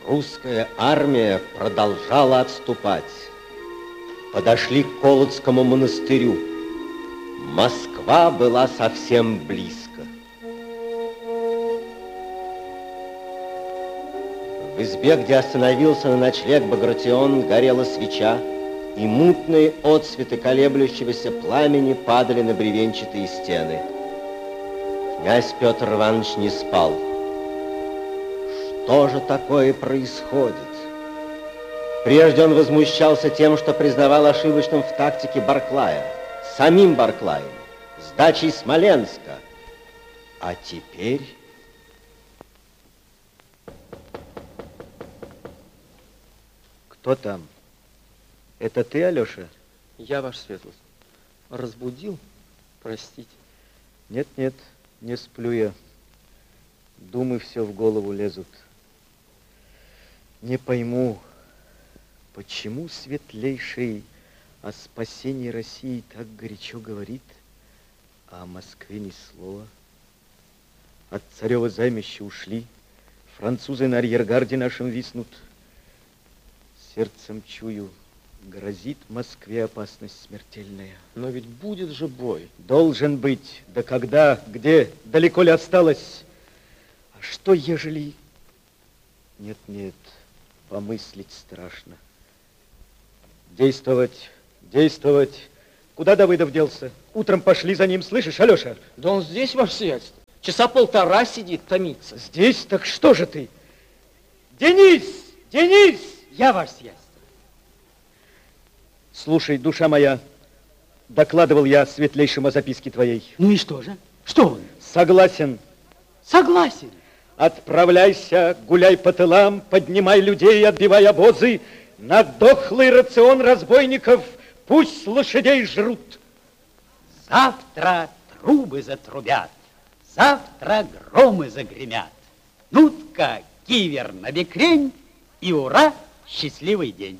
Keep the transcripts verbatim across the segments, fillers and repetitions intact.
Русская армия продолжала отступать. Подошли к Колодскому монастырю. Москва была совсем близко. В избе, где остановился на ночлег Багратион, горела свеча, и мутные отсветы колеблющегося пламени падали на бревенчатые стены. Князь Петр Иванович не спал. Что же такое происходит? Прежде он возмущался тем, что признавал ошибочным в тактике Барклая, самим Барклаем, сдачей Смоленска. А теперь... Кто там? Это ты, Алеша? Я, ваша светлость. Разбудил? Простите. Нет, нет, не сплю я. Думы все в голову лезут. Не пойму, почему светлейший о спасении России так горячо говорит, а о Москве ни слова. От царева займища ушли, французы на арьергарде нашем виснут. Сердцем чую, грозит Москве опасность смертельная. Но ведь будет же бой. Должен быть. Да когда, где, далеко ли осталось? А что, ежели... Нет, нет, помыслить страшно. Действовать, действовать. Куда Давыдов делся? Утром пошли за ним, слышишь, Алеша? Да он здесь, ваше сиятельство. Часа полтора сидит, томится. Здесь? Так что же ты? Денис! Денис! Я, ваше сиятельство. Слушай, душа моя, докладывал я светлейшему о записке твоей. Ну и что же? Что он? Согласен. Согласен. Отправляйся, гуляй по тылам, поднимай людей, отбивай обозы. На дохлый рацион разбойников пусть лошадей жрут. Завтра трубы затрубят, завтра громы загремят. Нутка, кивер на бекрень, и ура, счастливый день.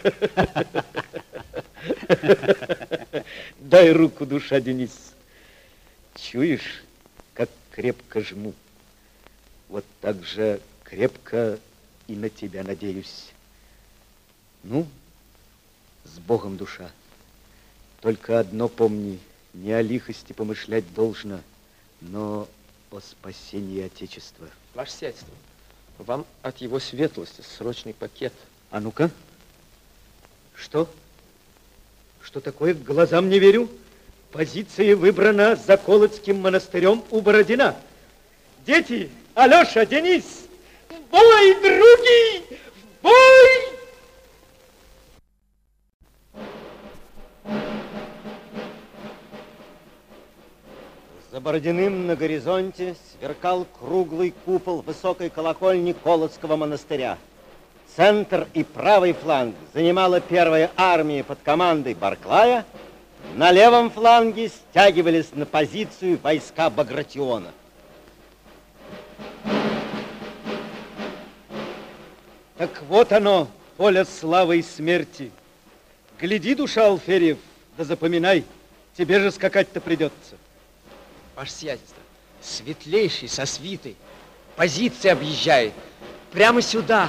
Дай руку, душа, Денис. Чуешь, как крепко жму? Вот так же крепко и на тебя надеюсь. Ну, с Богом, душа. Только одно помни, не о лихости помышлять должно, но о спасении Отечества. Ваше сиятельство, вам от его светлости срочный пакет. А ну-ка. Что? Что такое? Глазам не верю. Позиция выбрана за Колодским монастырем у Бородина. Дети, Алеша, Денис, в бой, други, в бой! За Бородиным на горизонте сверкал круглый купол высокой колокольни Колодского монастыря. Центр и правый фланг занимала первая армия под командой Барклая. На левом фланге стягивались на позицию войска Багратиона. Так вот оно, поле славы и смерти. Гляди, душа, Алферьев, да запоминай, тебе же скакать-то придется. Ваше сиятельство, светлейший со свитой позиции объезжает. Прямо сюда.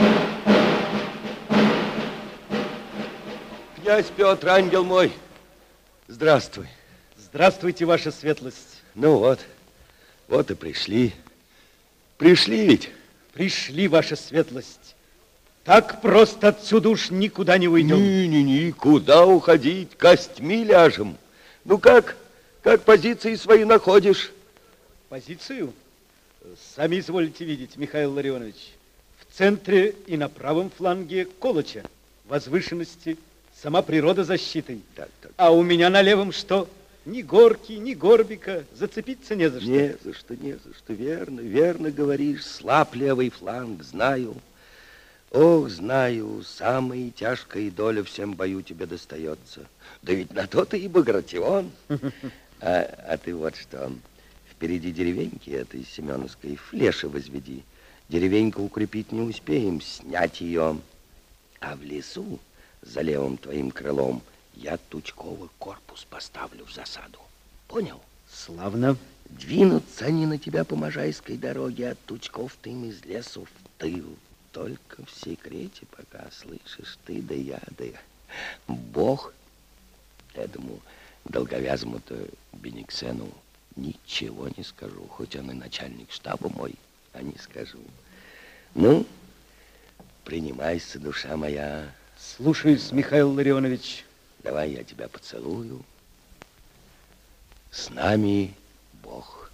Князь Петр, ангел мой, здравствуй. Здравствуйте, ваша светлость. Ну вот, вот и пришли. Пришли ведь? Пришли, ваша светлость. Так просто отсюда уж никуда не уйдем. Не-не-не, куда уходить, костьми ляжем. Ну как, как позиции свои находишь? Позицию? Сами изволите видеть, Михаил Ларионович. В центре и на правом фланге Колыча, возвышенности, сама природа защитой. Так, так. А у меня на левом что? Ни горки, ни горбика, зацепиться не за что. Не за что, не за что, верно, верно говоришь. Слаб левый фланг, знаю. Ох, знаю, самая тяжкая доля всем бою тебе достается. Да ведь на то ты и Багратион. А, а ты вот что, впереди деревеньки этой Семеновской флеши возведи. Деревеньку укрепить не успеем, снять ее. А в лесу, за левым твоим крылом, я Тучковый корпус поставлю в засаду. Понял? Славно. Двинутся они на тебя по Можайской дороге, от Тучков ты им из лесу в тыл. только в секрете пока, слышишь, ты да я, да я. Бог этому долговязому-то Бениксену ничего не скажу, хоть он и начальник штаба мой, а не скажу. Ну, принимайся, душа моя. Слушаюсь, Михаил Ларионович. Давай я тебя поцелую. С нами Бог.